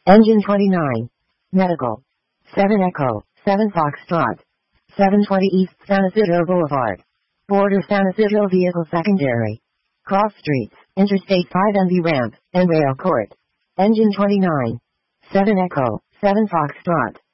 Engine 29. Medical. 7 Echo, 7 Foxtrot. 720 East San Isidro Boulevard. Border San Isidro Vehicle Secondary. Cross Streets, Interstate 5 MV Ramp, and Rail Court. Engine 29. 7 Echo, 7 Foxtrot.